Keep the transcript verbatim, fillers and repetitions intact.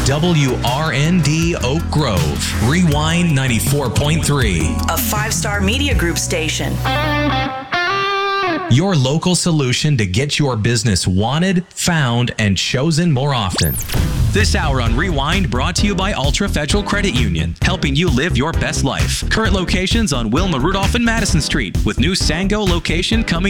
W R N D Oak Grove. Rewind ninety-four point three. A five-star media group station. Your local solution to get your business wanted, found, and chosen more often. This hour on Rewind brought to you by Ultra Federal Credit Union, helping you live your best life. Current locations on Wilma Rudolph and Madison Street, with new Sango location coming